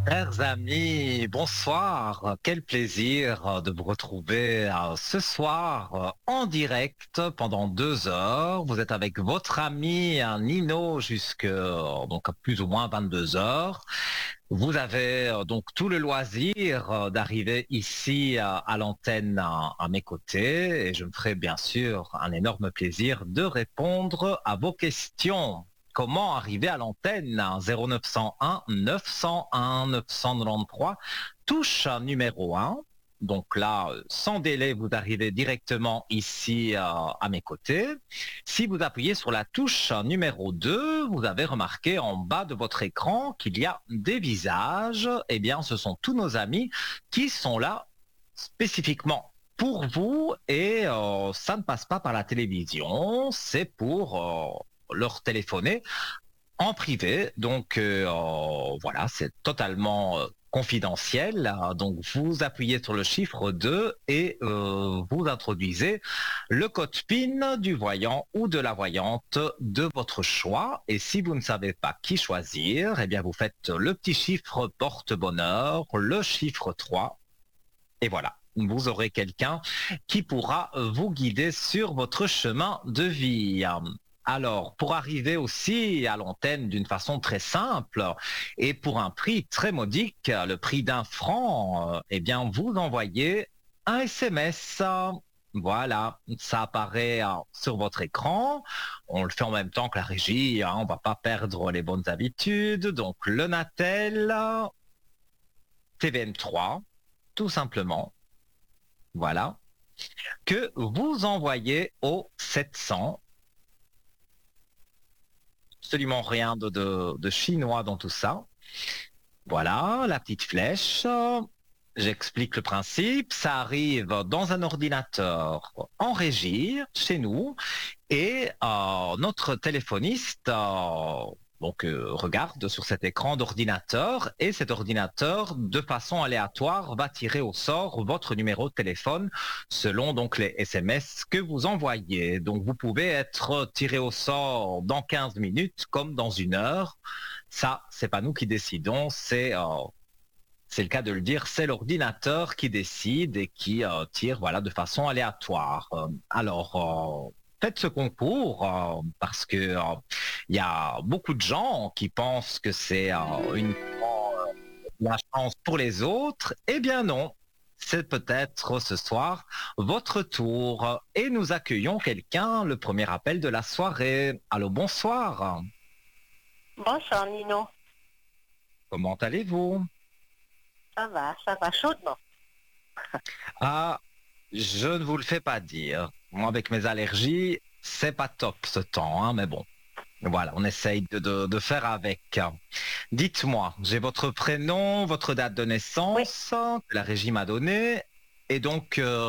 Chers amis, bonsoir. Quel plaisir de vous retrouver ce soir en direct pendant 2 heures. Vous êtes avec votre ami Nino jusque donc à plus ou moins 22 heures. Vous avez donc tout le loisir d'arriver ici à l'antenne à mes côtés et je me ferai bien sûr un énorme plaisir de répondre à vos questions. Comment arriver à l'antenne? 0901 901 993, touche numéro 1. Donc là, sans délai, vous arrivez directement ici à mes côtés. Si vous appuyez sur la touche numéro 2, vous avez remarqué en bas de votre écran qu'il y a des visages. Eh bien, ce sont tous nos amis qui sont là spécifiquement pour vous et ça ne passe pas par la télévision, c'est pour leur téléphoner en privé. Donc voilà, c'est totalement confidentiel. Donc vous appuyez sur le chiffre 2 et vous introduisez le code PIN du voyant ou de la voyante de votre choix. Et si vous ne savez pas qui choisir, eh bien vous faites le petit chiffre porte-bonheur, le chiffre 3. Et voilà, vous aurez quelqu'un qui pourra vous guider sur votre chemin de vie. Alors, pour arriver aussi à l'antenne d'une façon très simple et pour un prix très modique, le prix d'1 franc, eh bien, vous envoyez un SMS. Voilà, ça apparaît sur votre écran. On le fait en même temps que la régie, on ne va pas perdre les bonnes habitudes. Donc, le Natel, TVM3, tout simplement. Voilà, que vous envoyez au 700. Absolument rien de chinois dans tout ça. Voilà, la petite flèche. J'explique le principe. Ça arrive dans un ordinateur en régie, chez nous, et notre téléphoniste regarde sur cet écran d'ordinateur et cet ordinateur, de façon aléatoire, va tirer au sort votre numéro de téléphone selon donc les SMS que vous envoyez. Donc vous pouvez être tiré au sort dans 15 minutes comme dans 1 heure. Ça, c'est pas nous qui décidons, c'est le cas de le dire, c'est l'ordinateur qui décide et qui tire voilà, de façon aléatoire. Alors, faites ce concours parce que il y a beaucoup de gens qui pensent que c'est la chance pour les autres. Eh bien non, c'est peut-être ce soir votre tour. Et nous accueillons quelqu'un, le premier appel de la soirée. Allô, bonsoir. Bonsoir Nino, Comment allez-vous? ça va chaudement. Ah, je ne vous le fais pas dire. Moi, avec mes allergies, c'est pas top ce temps, hein, mais bon. Voilà, on essaye de faire avec. Dites-moi, j'ai votre prénom, votre date de Oui, naissance, que la régie m'a donné, et donc